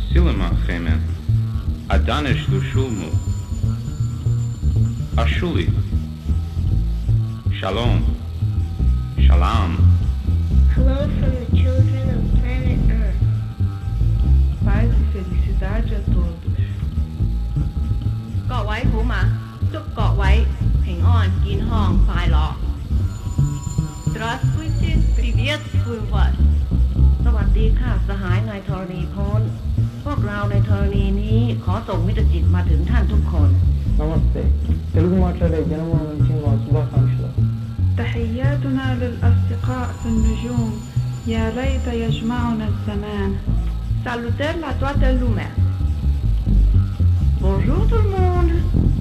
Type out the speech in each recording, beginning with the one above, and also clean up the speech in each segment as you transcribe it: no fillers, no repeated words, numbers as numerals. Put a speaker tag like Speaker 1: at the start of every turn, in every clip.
Speaker 1: Silima Chemen, Adanish Lushulmu, Ashuli, Shalom, Shalom.
Speaker 2: Hello from the children of planet Earth.
Speaker 3: Paz e felicidade a todos.
Speaker 4: 各位好嗎？祝各位平安、健康、快樂。Здравствуйте, приветствую вас.
Speaker 5: สวัสดีค่ะสหายในธรณีพ้นพวกเราในธรณีนี้ขอส่งมิตรจิตมาถึงท่านทุกคน
Speaker 6: నమస్తే తెలుగు మాట్లాడే జనమంచి మా శుభాకాంక్షలు
Speaker 3: تحياتنا للأصدقاء في النجوم يا ليت يجمعنا الزمان.
Speaker 4: Salutări la toată lumea.
Speaker 5: Bonjour tout le monde.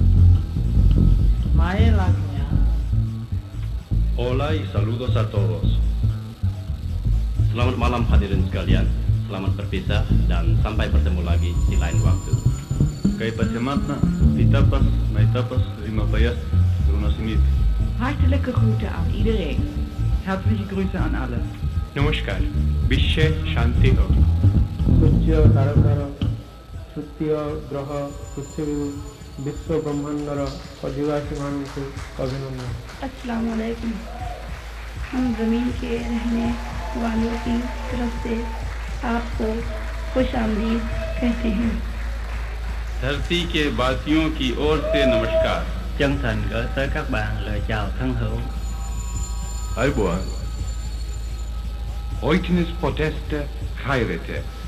Speaker 6: మాయేలాజ్ఞ
Speaker 7: Hola y saludos a todos. Selamat malam hadirin sekalian. Selamat berpisah dan sampai bertemu lagi di lain waktu.
Speaker 1: Kay pasimatna, etapas, na etapas, rimapayas, runasimit.
Speaker 5: Hartelijke groeten aan iedereen.
Speaker 6: Herzliche Grüße an alle.
Speaker 1: Namaskar. Bishe Shanti Ho.
Speaker 6: ସୂର୍ଯ୍ୟ ତାରକାର ତୃତୀୟ ଗ୍ରହ ପୃଥିବୀ ବିଶ୍ୱ ବ୍ରହ୍ମାଣ୍ଡର ଅଧିବାସୀମାନଙ୍କୁ ଅଭିନନ୍ଦନ।
Speaker 2: अस्सलाम वालेकुम। हम ज़मीन के रहने वालों की तरफ से आपको खुश आमदीद कहते हैं।
Speaker 1: धरती के वासियों की ओर से नमस्कार.
Speaker 7: Chân thành gửi tới các bạn lời chào thân hữu.
Speaker 1: Ayboan. Oiknis poteste hairete.